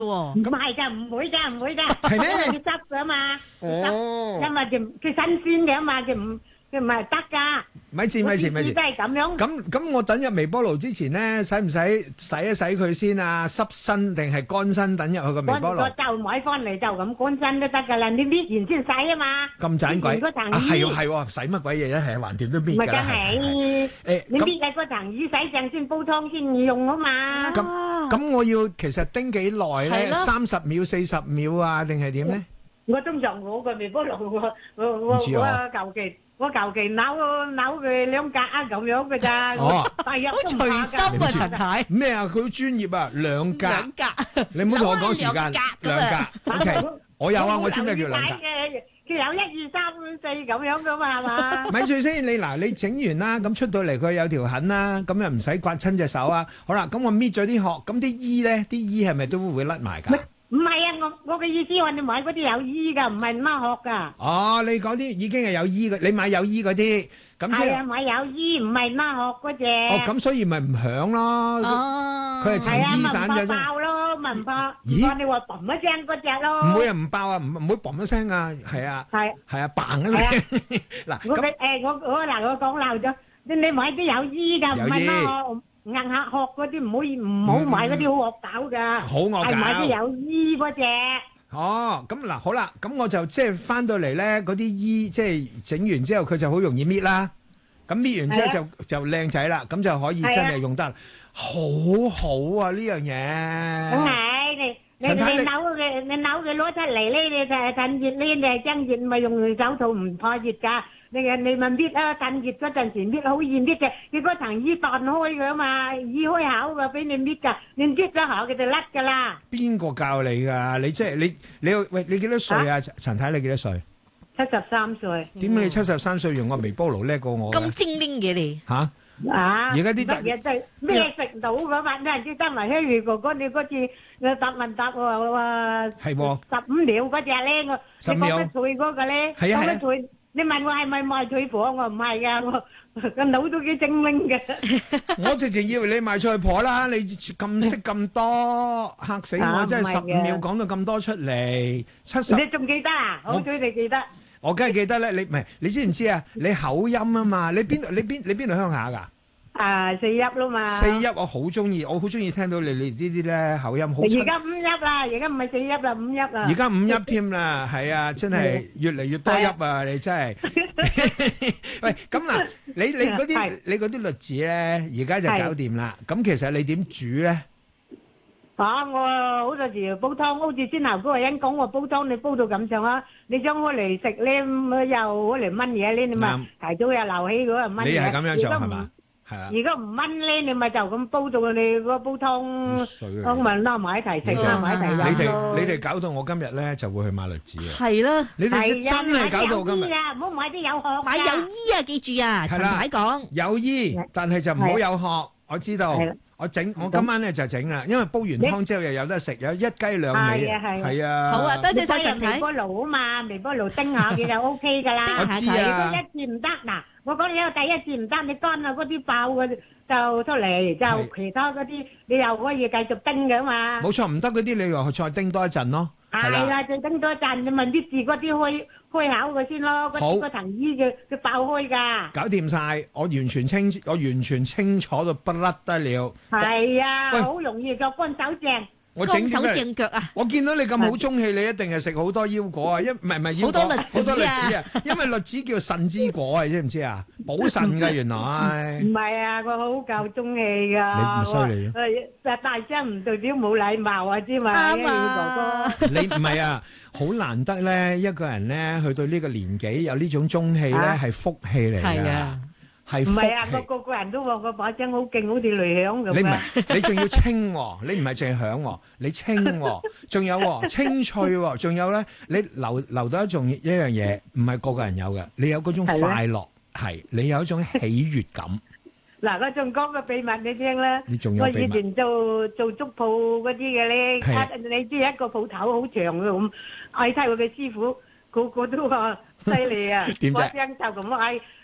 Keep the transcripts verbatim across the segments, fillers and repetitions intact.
喎。 唔係㗎，唔會㗎，唔會㗎。 係咩？ 佢執㗎嘛， 哦， 因為佢佢新鮮嘅嘛，佢唔佢唔係得㗎。 咪住咪住咪住都。係咁樣。 咁咁，我等入微波爐之前咧，使唔使洗一洗佢先啊？濕身定係乾身等入去個微波爐？ 我就買翻嚟就咁乾身都得㗎啦，你搣完先洗啊嘛。 咁盞鬼搣完嗰層啊！係衣喎係喎，洗乜鬼嘢咧？係橫掂都搣咪梗㗎啦。係係係， 誒咁你搣嘅嗰層衣洗淨先煲湯先用啊嘛。 咁咁，我要其實叮幾耐咧？ 係咯三十秒、四十秒啊，定係點咧？ 我通常我個微波爐我我我唔知我啊求其我求其扭扭佢兩格啊咁樣嘅咋。 哦大約好都唔怕㗎隨心啊，陳太。 咩啊？佢好專業啊，兩格。 兩格， 你唔好同我講時間， 兩格兩格。OK，我有啊，我知咩叫兩格。 佢有一二三四咁樣噶嘛，係嘛？ 咪住先，你嗱你整完啦，咁出到嚟佢有條痕啦，咁又唔使刮親隻手啊。好啦，咁我搣咗啲殼，咁啲衣咧，啲衣係咪都會甩埋㗎？ 唔係啊，我我嘅意思話你買嗰啲有衣㗎，唔係孖殼㗎。 哦，你講啲已經係有衣嘅，你買有衣嗰啲，咁即係啊， 係買有衣唔係孖殼嗰隻。 哦，咁所以咪唔響咯。 哦， 佢係層係啊， 衣咪唔怕散咗啫。 爆咯，咪唔怕。 咦怕你話嘣一聲嗰隻咯。 唔會啊，唔爆啊，唔唔會嘣一聲啊，係啊， 係。 係啊，嘭一聲。嗱，咁我嘅誒，我我嗱我講漏咗，你你買啲有衣㗎，唔有衣係孖殼硬下殼嗰啲，唔好唔好買嗰啲好惡搞㗎。 好惡搞係買啲有衣嗰隻。 哦，咁嗱，好啦，咁我就即係翻到嚟咧，嗰啲衣即係整完之後，佢就好容易搣啦。咁搣完之後就就靚仔啦，咁就可以真係用得，好好啊呢樣嘢。 梗係你你陳太你你扭嘅，你扭嘅攞出嚟咧，你就係趁熱咧，你係爭熱咪用手套唔怕熱㗎。你你咪搣啊，趁熱嗰陣時搣好易搣嘅，佢嗰層衣彈開㗎嘛，衣開口㗎，俾你搣㗎，你搣咗口佢就甩㗎啦。 邊個教你㗎？你即係你你喂你幾多歲啊？陳太你幾多歲？ 七十三歲。 點解你七十三歲用個微波爐叻過我嘅？ 咁精靈嘅你。 嚇！ 啊！ 而家啲乜嘢真係咩食到嗰份？真係知得埋希如哥哥，你嗰次你答問答喎話係喎十五秒嗰隻咧，我十秒你講得脆嗰個咧， 係啊係啊講得脆。你問我係咪賣脆婆？我唔係噶，我個腦都幾精靈嘅。 我直情以為你賣菜婆啦！你咁識咁多，嚇死我！ 啊真係十五唔係嘅秒講到咁多出嚟，七十。 你仲記得啊？好彩你記得。 我梗係記得咧，你唔係你知唔知啊？你口音啊嘛，你邊度你邊你邊度鄉下㗎？ 啊，四邑啦嘛。 四邑我好中意，我好中意聽到你你呢啲咧口音好親。 而家五邑啦，而家唔係四邑啦，五邑啦。 而家五邑添啦，係啊，真係越嚟越多邑啊！你真係。喂，咁嗱，你你嗰啲係你嗰啲栗子咧，而家就搞掂啦。咁其實你點煮咧？ 啊！我好多時煲湯，好似先頭嗰個人講我煲湯，你煲到咁上下，你將開嚟食咧，咁又開嚟炆嘢咧，你咪提早又留起嗰個炆嘢。 你係咁樣做係嘛？係啊。 如果唔炆咧，你咪就咁煲到你嗰個煲湯，湯咪撈埋一齊食，撈埋一齊你飲咯。 哋你哋搞到我今日咧就會去買栗子啊！ 係啦， 你哋真係搞到我今日。 唔好買啲有殼。 買有衣啊，記住啊，陳太講。 有衣，但係就唔好有殼。我知道。我整，我今晚咧就整啦，因為煲完湯之後又有得食，有一雞兩味。 係啊係。 係啊。 好啊，多謝晒陳太。 微波爐啊嘛，微波爐叮下佢就 O K 噶啦。 我知啊。 如果一次唔得，嗱，我講你有第一次唔得，你乾啊嗰啲爆嘅就出嚟，就其他嗰啲你又可以繼續叮嘅嘛。 冇錯，唔得嗰啲你又再叮多一陣咯。 係啦，再叮多一陣，你咪搣住嗰啲開開口嘅先咯，嗰啲嗰層衣嘅佢爆開㗎。 搞掂晒，我完全清，我完全清楚到不甩得了。 係啊，好容易就乾手淨。 我整手正腳啊！ 我見到你咁好中氣，你一定係食好多腰果啊！一唔係唔係腰果， 好多栗子啊！ 好多栗子啊！因為栗子叫腎之果啊，你知唔知啊？補腎㗎原來。 唔係啊，我好夠中氣㗎。 你唔犀利啊！ 誒，大聲唔代表冇禮貌啊，知嘛？ 啱啊！ 哥哥，你唔係啊，好難得咧，一個人咧去到呢個年紀有呢種中氣咧，係福氣嚟㗎。係啊。係唔係啊！個個個人都話個把聲好勁，好似雷響咁。 你唔係，你仲要清喎，你唔係淨係響喎，你清喎，仲有喎，清脆喎，仲有咧，你留留到一種一樣嘢，唔係個個人有嘅，你有嗰種快樂，係你有一種喜悅感。 嗱，我仲講個秘密你聽啦。 你仲有秘密？ 我以前做做粥鋪嗰啲嘅咧，你知一個鋪頭好長嘅咁，嗌睇我嘅師傅，個個都話犀利啊！ 點啫？ 把聲就咁嗌。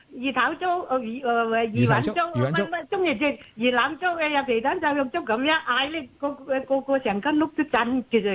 魚頭粥，誒魚誒魚魚頭粥丸粥， 魚丸粥乜乜中意食魚腩粥嘅，有皮蛋瘦肉粥咁樣嗌咧，個個個成間屋都震住嚟。